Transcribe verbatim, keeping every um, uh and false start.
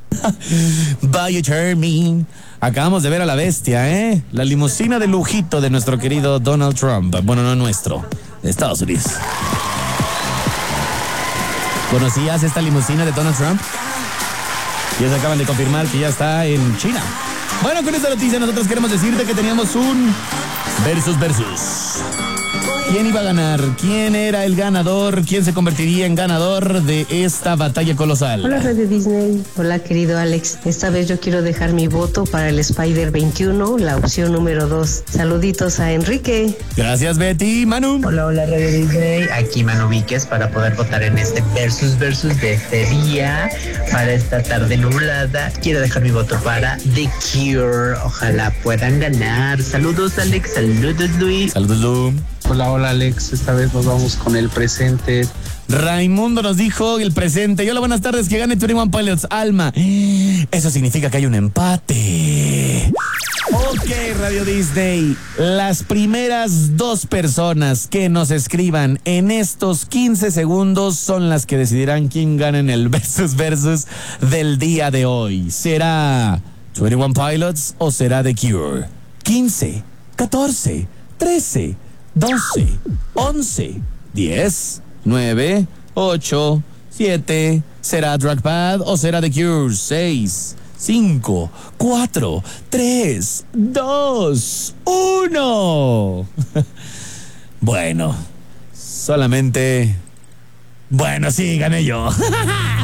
Vaya Charming. Acabamos de ver a la bestia, ¿eh? La limusina de lujito de nuestro querido Donald Trump. Bueno, no nuestro, de Estados Unidos. ¿Conocías esta limusina de Donald Trump? Ya se acaban de confirmar que ya está en China. Bueno, con esta noticia nosotros queremos decirte que teníamos un versus versus. ¿Quién iba a ganar? ¿Quién era el ganador? ¿Quién se convertiría en ganador de esta batalla colosal? Hola, Radio Disney. Hola, querido Alex. Esta vez yo quiero dejar mi voto para el Spider veintiuno, la opción número dos. Saluditos a Enrique. Gracias, Betty. Manu. Hola, hola, Radio Disney. Aquí Manu Víquez para poder votar en este versus versus de este día. Para esta tarde nublada, quiero dejar mi voto para The Cure. Ojalá puedan ganar. Saludos, Alex. Saludos, Luis. Saludos, Lu. Hola, hola Alex, esta vez nos vamos con el presente. Raimundo nos dijo el presente. Y hola, buenas tardes, que gane veintiuno Pilots. Alma, eso significa que hay un empate. Ok, Radio Disney, las primeras dos personas que nos escriban en estos quince segundos son las que decidirán quién gana en el versus versus del día de hoy. ¿Será veintiuno Pilots o será The Cure? quince, catorce, trece, doce, once, diez, nueve, ocho, siete. ¿Será Dragpad o será The Cure? seis, cinco, cuatro, tres, dos, uno. Bueno, solamente... Bueno, sí, gané yo.